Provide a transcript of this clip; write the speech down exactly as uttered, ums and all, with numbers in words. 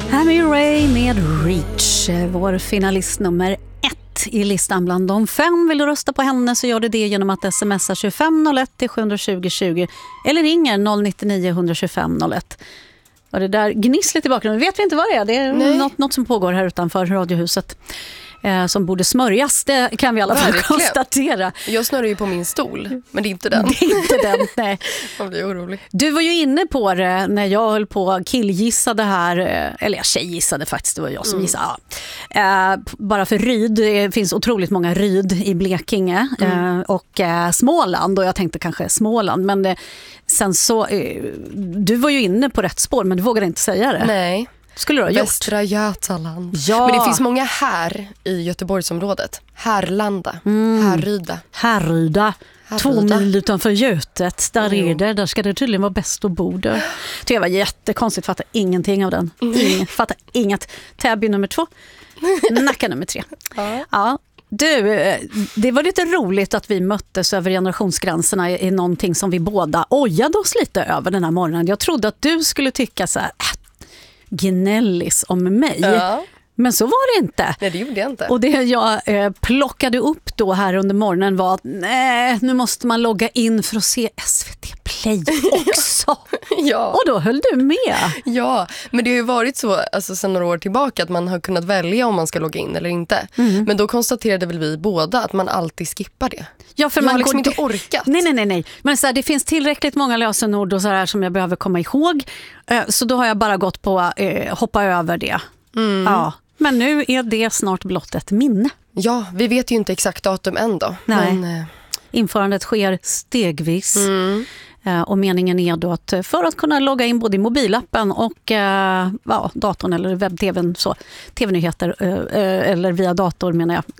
Amy Ray med Reach, vår finalist nummer ett i listan bland de fem. Vill du rösta på henne så gör du det genom att smsa tjugofem noll ett till sju tjugo tjugo eller ringer noll nio nio ett fem noll ett. Och det där gnisslet i bakgrunden, vet vi inte vad det är. Det är något, något som pågår här utanför radiohuset. Eh, som borde smörjas, det kan vi alla fall konstatera. Jag snurrar ju på min stol, men det är inte den. Det är inte den, nej. Jag blir orolig. Du var ju inne på det när jag höll på killgissade här, eller jag tjejgissade faktiskt, det var jag som mm. gissade. Ja. Eh, bara för Ryd, det finns otroligt många Ryd i Blekinge mm. eh, och eh, Småland, och jag tänkte kanske Småland, men eh, sen så, eh, du var ju inne på rätt spår, men du vågade inte säga det. Nej. Skulle du ha gjort? Västra Götaland. Ja. Men det finns många här i Göteborgsområdet. Härlanda, mm. Härryda. Härryda. Två mil utanför Götet. Där mm. är det. Där ska det tydligen vara bäst att bo där. Det var jättekonstigt. Fattar ingenting av den. Ingen, fattar inget. Täby nummer två. Nacka nummer tre. Ja. Ja. Du, det var lite roligt att vi möttes över generationsgränserna i, i någonting som vi båda ojade oss lite över den här morgonen. Jag trodde att du skulle tycka så här, äh, gnällis om mig. Ja. Men så var det inte. Nej, det gjorde jag inte. Och det jag eh, plockade upp då här under morgonen var att nej, nu måste man logga in för att se S V T Play också. Ja. Och då höll du med. Ja, men det har ju varit så alltså, sedan några år tillbaka att man har kunnat välja om man ska logga in eller inte. Mm. Men då konstaterade väl vi båda att man alltid skippar det. Ja, för jag man har liksom går... inte orkat. Nej, nej, nej. nej. Men så här, det finns tillräckligt många lösenord och så här som jag behöver komma ihåg. Så då har jag bara gått på eh, hoppa över det. Mm. Ja. Men nu är det snart blott ett minne. Ja, vi vet ju inte exakt datum än då. Nej. Men, eh... Införandet sker stegvis. Mm. Och meningen är då att för att kunna logga in både i mobilappen och ja, datorn eller webb-tvn, så tv-nyheter eller via dator menar jag,